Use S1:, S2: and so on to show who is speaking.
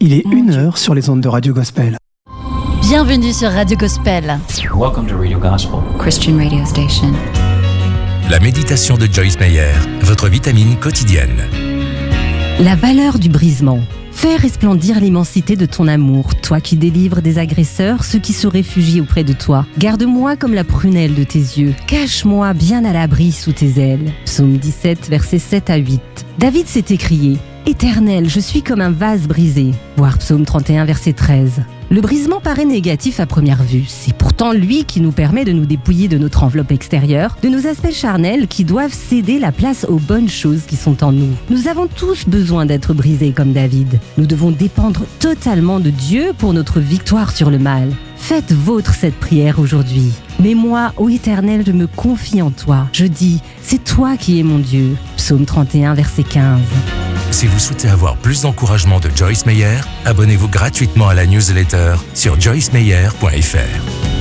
S1: Il est 1h sur les ondes de Radio Gospel.
S2: Bienvenue sur Radio Gospel.
S3: Welcome to Radio Gospel,
S4: Christian radio station.
S5: La méditation de Joyce Meyer, votre vitamine quotidienne.
S6: La valeur du brisement. Fais resplendir l'immensité de ton amour, toi qui délivres des agresseurs, ceux qui se réfugient auprès de toi. Garde-moi comme la prunelle de tes yeux. Cache-moi bien à l'abri sous tes ailes. Psaume 17, versets 7 à 8. David s'est écrié « Éternel, je suis comme un vase brisé », voir Psaume 31, verset 13. Le brisement paraît négatif à première vue. C'est pourtant lui qui nous permet de nous dépouiller de notre enveloppe extérieure, de nos aspects charnels qui doivent céder la place aux bonnes choses qui sont en nous. Nous avons tous besoin d'être brisés comme David. Nous devons dépendre totalement de Dieu pour notre victoire sur le mal. Faites vôtre cette prière aujourd'hui. Mais moi, ô Éternel, je me confie en toi. Je dis, c'est toi qui es mon Dieu. Psaume 31, verset 15.
S5: Si vous souhaitez avoir plus d'encouragement de Joyce Meyer, abonnez-vous gratuitement à la newsletter sur joycemeyer.fr.